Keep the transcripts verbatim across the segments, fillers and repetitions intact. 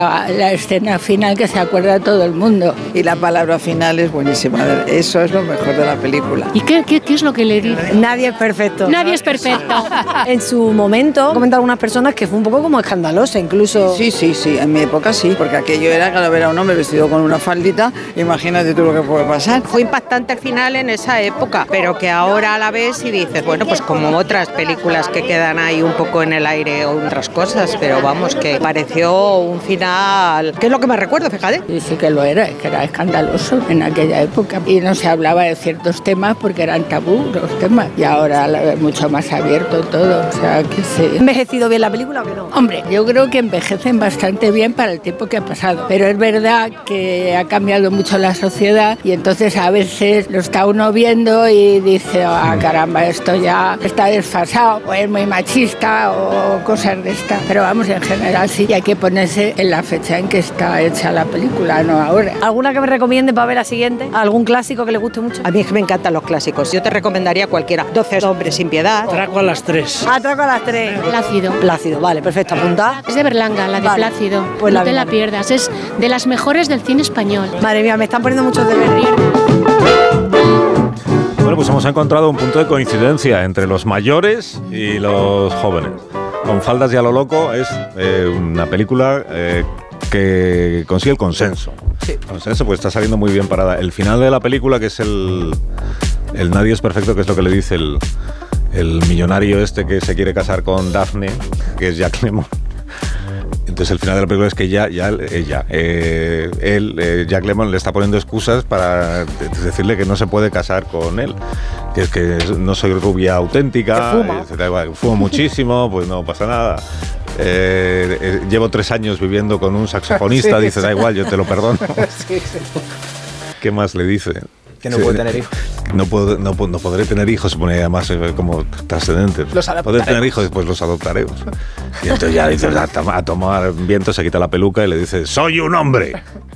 La escena final que se acuerda todo el mundo. Y la palabra final es buenísima. Eso es lo mejor de la película. ¿Y qué, qué, qué es lo que le dice? Nadie es perfecto. Nadie es perfecto. En su momento, comentan algunas personas que fue un poco como escandalosa, incluso. Sí, sí, sí. En mi época sí. Porque aquello era que ver a un hombre vestido con una faldita. Imagínate tú lo que puede pasar. Fue impactante el final en esa época, pero que ahora a la ves y dices, bueno, pues como otras películas que quedan ahí un poco en el aire o otras cosas, pero vamos, que pareció un final. ¿Qué es lo que me recuerdo, fíjate? Sí, sí que lo era, que era escandaloso en aquella época. Y no se hablaba de ciertos temas porque eran tabú los temas. Y ahora es mucho más abierto todo. O sea, que sí. ¿Ha envejecido bien la película o que no? Hombre, yo creo que envejecen bastante bien para el tiempo que ha pasado. Pero es verdad que ha cambiado mucho la sociedad y entonces a veces lo está uno viendo y dice, ah, caramba, esto ya está desfasado, o es muy machista o cosas de estas. Pero vamos, en general sí, y hay que ponerse en la fecha en que está hecha la película, no ahora. ¿Alguna que me recomiende para ver la siguiente? ¿Algún clásico que le guste mucho? A mí es que me encantan los clásicos. Yo te recomendaría cualquiera. doce hombres sin piedad. Atraco a las tres. Atraco a las tres. Plácido. Plácido, vale, perfecto. Apunta. Es de Berlanga, la de vale. Plácido. Pues no la te la misma. pierdas. Es de las mejores del cine español. Madre mía, me están poniendo muchos deberes. Bueno, pues hemos encontrado un punto de coincidencia entre los mayores y los jóvenes. Con faldas y a lo loco es eh, una película eh, que consigue el consenso. Sí. Consenso, pues está saliendo muy bien parada. El final de la película, que es el, el Nadie es perfecto, que es lo que le dice el, el millonario este que se quiere casar con Daphne, que es Jack Lemmon. Entonces el final de la película es que ya, ya ella, eh, él, eh, Jack Lemmon le está poniendo excusas para decirle que no se puede casar con él, que es que no soy rubia auténtica, eh, fumo muchísimo, pues no pasa nada. Eh, eh, llevo tres años viviendo con un saxofonista, sí, dice, da igual, yo te lo perdono. Sí, sí. ¿Qué más le dice? Que no sí, puede tener hijos. No, puedo, no, no podré tener hijos, se pone además eh, como trascendente. Los adoptaré. Podré tener hijos, pues los adoptaremos. Y entonces ya dice, a, tom- a tomar viento, se quita la peluca y le dice, ¡soy un hombre!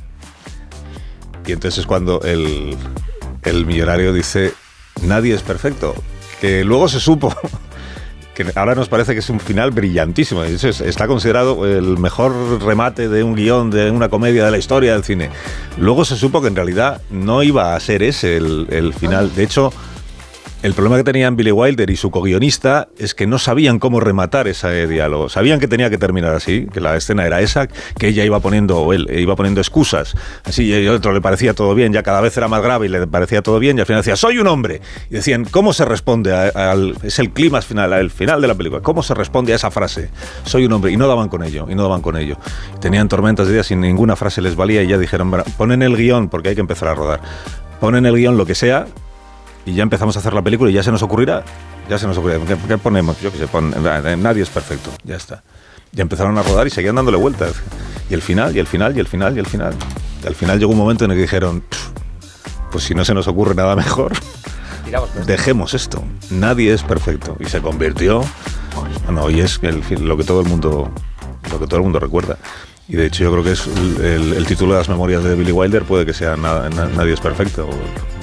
Y entonces es cuando el, el millonario dice, nadie es perfecto. Que luego se supo, que ahora nos parece que es un final brillantísimo. Es, está considerado el mejor remate de un guión, de una comedia de la historia del cine. Luego se supo que en realidad no iba a ser ese el, el final. De hecho, el problema que tenían Billy Wilder y su co-guionista es que no sabían cómo rematar ese diálogo. Sabían que tenía que terminar así, que la escena era esa, que ella iba poniendo, o él iba poniendo excusas. Así, y el otro le parecía todo bien, ya cada vez era más grave y le parecía todo bien, y al final decía, soy un hombre. Y decían, ¿cómo se responde a, al... Es el clímax final, el final de la película. ¿Cómo se responde a esa frase? Soy un hombre. Y no daban con ello, y no daban con ello. Tenían tormentas de días y ninguna frase les valía, y ya dijeron, bueno, ponen el guión, porque hay que empezar a rodar. Ponen el guión lo que sea, y ya empezamos a hacer la película y ya se nos ocurrirá. Ya se nos ocurrirá. ¿Qué, qué ponemos? Yo qué sé, pon, nadie es perfecto. Ya está. Ya empezaron a rodar y seguían dándole vueltas. Y el final, y el final, y el final, y el final. Y al final llegó un momento en el que dijeron, pues si no se nos ocurre nada mejor, dejemos esto. Nadie es perfecto. Y se convirtió, bueno, y es el, lo que todo el mundo, lo que todo el mundo recuerda. Y de hecho yo creo que es el, el, el título de las memorias de Billy Wilder, puede que sea na, na, Nadie es perfecto. O,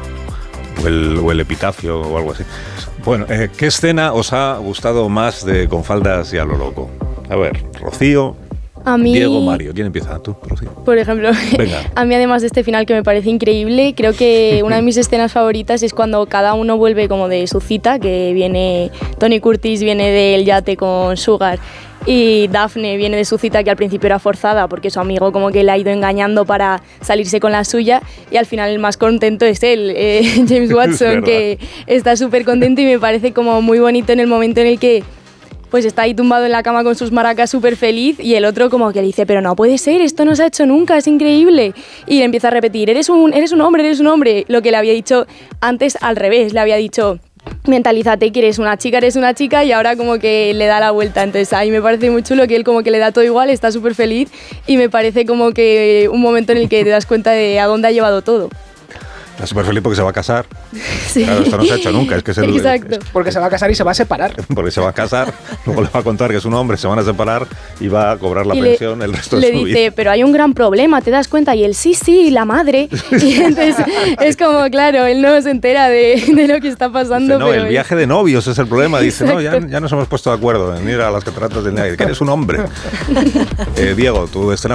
O el, o el epitafio o algo así. Bueno, eh, ¿qué escena os ha gustado más de Con faldas y a lo loco? A ver, Rocío, a mí, Diego, Mario. ¿Quién empieza? ¿Tú, Rocío? Por ejemplo, venga. A mí además de este final que me parece increíble, creo que una de mis escenas favoritas es cuando cada uno vuelve como de su cita, que viene, Tony Curtis viene del yate con Sugar, y Daphne viene de su cita, que al principio era forzada porque su amigo como que le ha ido engañando para salirse con la suya, y al final el más contento es él, eh, James Watson, que está súper contento, y me parece como muy bonito en el momento en el que pues está ahí tumbado en la cama con sus maracas súper feliz, y el otro como que le dice, pero no puede ser, esto no se ha hecho nunca, es increíble. Y le empieza a repetir, eres un, eres un hombre, eres un hombre. Lo que le había dicho antes al revés, le había dicho, mentalízate que eres una chica, eres una chica, y ahora como que le da la vuelta. Entonces a mí me parece muy chulo que él como que le da todo igual, está súper feliz, y me parece como que un momento en el que te das cuenta de a dónde ha llevado todo. Está súper feliz porque se va a casar. Sí. Claro, esto no se ha hecho nunca. Es que es el, Exacto. Es, porque se va a casar y se va a separar. Porque se va a casar, luego le va a contar que es un hombre, se van a separar y va a cobrar la y pensión le, el resto de le su dice, vida. pero hay un gran problema, ¿te das cuenta? Y él, sí, sí, la madre. Y entonces es como, claro, él no se entera de, de lo que está pasando. Dice, no, pero el viaje de novios es el problema. Dice, Exacto. no, ya, ya nos hemos puesto de acuerdo en ir a las cataratas del Niágara, que eres un hombre. eh, Diego, tu escena